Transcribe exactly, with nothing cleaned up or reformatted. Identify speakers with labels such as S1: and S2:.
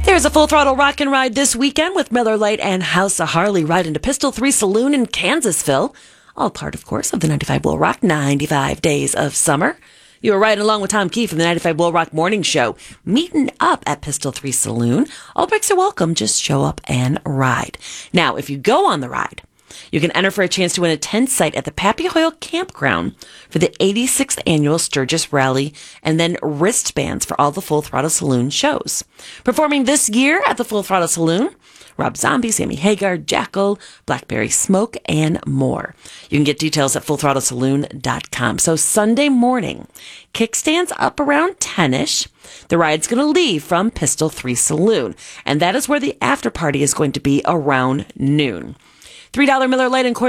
S1: There's a full throttle rock and ride this weekend with Miller Lite and House of Harley riding to Pistol three Saloon in Kansasville. All part, of course, of the ninety-five Will Rock ninety-five Days of Summer. You are riding along with Tom Key from the ninety-five Will Rock Morning Show, meeting up at Pistol three Saloon. All bikes are welcome. Just show up and ride. Now, if you go on the ride, you can enter for a chance to win a tent site at the Pappy Hoyle Campground for the eighty-sixth Annual Sturgis Rally, and then wristbands for all the Full Throttle Saloon shows. Performing this year at the Full Throttle Saloon, Rob Zombie, Sammy Hagar, Jackal, Blackberry Smoke, and more. You can get details at full throttle saloon dot com. So Sunday morning, kickstands up around ten-ish. The ride's going to leave from Pistol three Saloon, and that is where the after party is going to be around noon. three dollars Miller Lite and Coors